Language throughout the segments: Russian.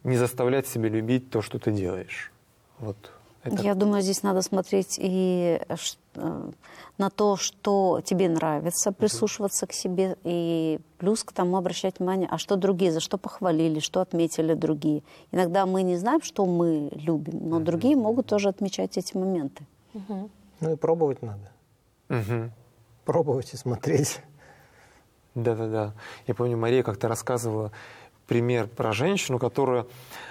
не заставлять себя любить то, что ты делаешь. Вот. Это... Я думаю, здесь надо смотреть и на то, что тебе нравится, прислушиваться к себе, и плюс к тому обращать внимание, а что другие, за что похвалили, что отметили другие. Иногда мы не знаем, что мы любим, но другие могут тоже отмечать эти моменты. Ну и пробовать надо. Пробовать и смотреть. Да-да-да. Я помню, Мария как-то рассказывала пример про женщину, которая...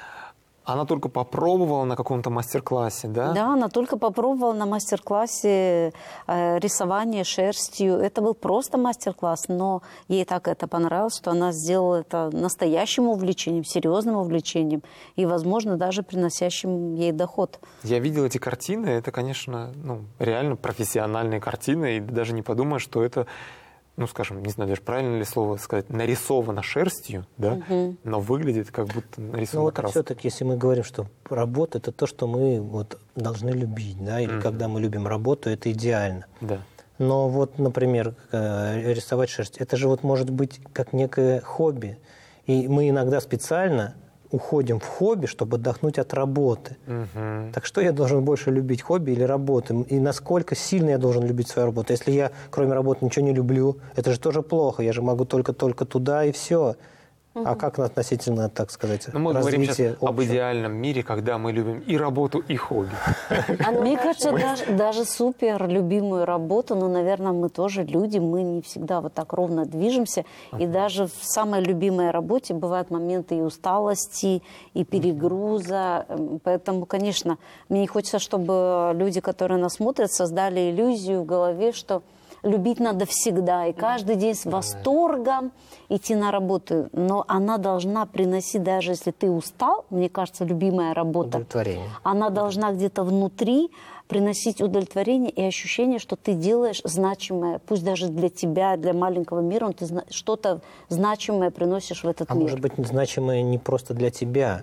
Она только попробовала на каком-то мастер-классе, да? Да, она только попробовала на мастер-классе рисование шерстью. Это был просто мастер-класс, но ей так это понравилось, что она сделала это настоящим увлечением, серьезным увлечением и, возможно, даже приносящим ей доход. Я видел эти картины, это, конечно, реально профессиональные картины, и даже не подумаешь, что это... ну, скажем, не знаю, даже правильно ли слово сказать, нарисовано шерстью, да, но выглядит как будто нарисовано краской. Все-таки, если мы говорим, что работа – это то, что мы должны любить, да, или когда мы любим работу, это идеально. Да. Но вот, например, рисовать шерсть – это же может быть как некое хобби. И мы иногда специально уходим в хобби, чтобы отдохнуть от работы. Так что я должен больше любить, хобби или работу? И насколько сильно я должен любить свою работу? Если я, кроме работы, ничего не люблю, это же тоже плохо. Я же могу только туда и все. А как относительно, так сказать, мы говорим сейчас общего? об идеальном мире, когда мы любим и работу, и хобби. Мне кажется, даже супер любимую работу, но, наверное, мы тоже люди, мы не всегда вот так ровно движемся. И даже в самой любимой работе бывают моменты и усталости, и перегруза. Поэтому, конечно, мне не хочется, чтобы люди, которые нас смотрят, создали иллюзию в голове, что любить надо всегда, и каждый день с восторгом идти на работу. Но она должна приносить, даже если ты устал, мне кажется, любимая работа, она должна где-то внутри приносить удовлетворение и ощущение, что ты делаешь значимое, пусть даже для тебя, для маленького мира, ты что-то значимое приносишь в этот мир. А может быть, значимое не просто для тебя.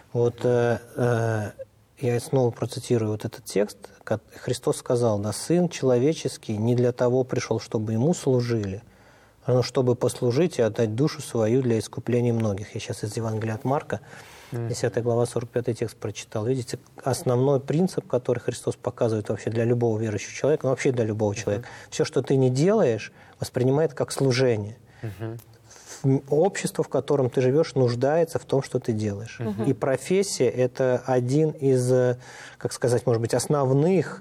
Я снова процитирую этот текст. Христос сказал: «Да, Сын Человеческий не для того пришел, чтобы Ему служили, но чтобы послужить и отдать душу свою для искупления многих». Я сейчас из Евангелия от Марка, 10 глава, 45 текст прочитал. Видите, основной принцип, который Христос показывает вообще для любого верующего человека, вообще для любого человека, все, что ты не делаешь, воспринимает как служение. Общество, в котором ты живешь, нуждается в том, что ты делаешь. И профессия – это один из, как сказать, может быть, основных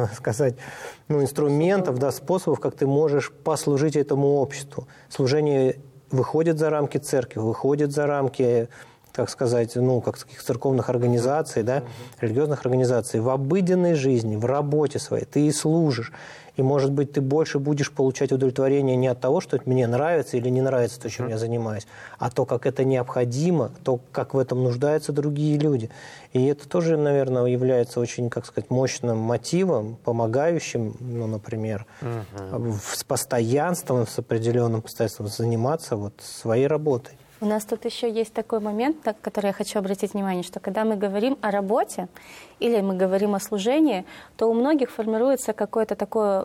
инструментов, способов, как ты можешь послужить этому обществу. Служение выходит за рамки церкви, выходит за рамки, как сказать, каких церковных организаций, религиозных организаций. В обыденной жизни, в работе своей ты и служишь. И, может быть, ты больше будешь получать удовлетворение не от того, что мне нравится или не нравится то, чем я занимаюсь, а то, как это необходимо, то, как в этом нуждаются другие люди. И это тоже, наверное, является очень, как сказать, мощным мотивом, помогающим, например, с постоянством, с определенным постоянством заниматься своей работой. У нас тут еще есть такой момент, на который я хочу обратить внимание, что когда мы говорим о работе или мы говорим о служении, то у многих формируется какое-то такое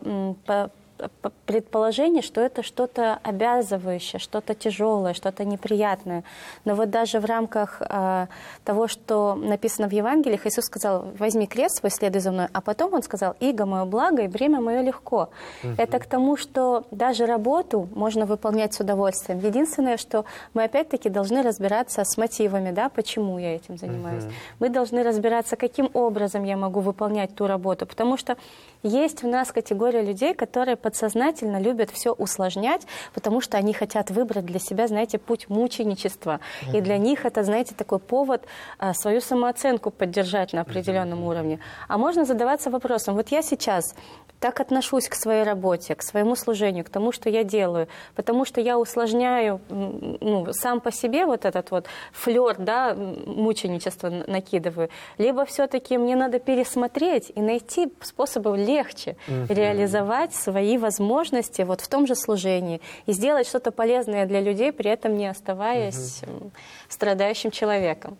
предположение, что это что-то обязывающее, что-то тяжелое, что-то неприятное. Но вот даже в рамках того, что написано в Евангелиях, Иисус сказал: «Возьми крест свой, следуй за мной», а потом Он сказал: «Иго мое благо, и бремя мое легко». Это к тому, что даже работу можно выполнять с удовольствием. Единственное, что мы опять-таки должны разбираться с мотивами, почему я этим занимаюсь. Мы должны разбираться, каким образом я могу выполнять ту работу, потому что есть в нас категория людей, которые подсознательно любят все усложнять, потому что они хотят выбрать для себя, знаете, путь мученичества. И для них это, знаете, такой повод свою самооценку поддержать на определенном уровне. А можно задаваться вопросом: вот я сейчас так отношусь к своей работе, к своему служению, к тому, что я делаю, потому что я усложняю сам по себе этот флёр, мученичества накидываю, либо все-таки мне надо пересмотреть и найти способы легче реализовать свои возможности в том же служении и сделать что-то полезное для людей, при этом не оставаясь страдающим человеком.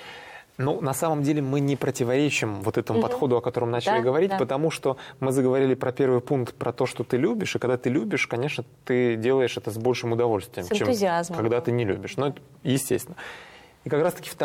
На самом деле мы не противоречим этому подходу, о котором начали говорить, потому что мы заговорили про первый пункт, про то, что ты любишь, и когда ты любишь, конечно, ты делаешь это с большим удовольствием, чем когда ты не любишь. Это естественно. И как раз-таки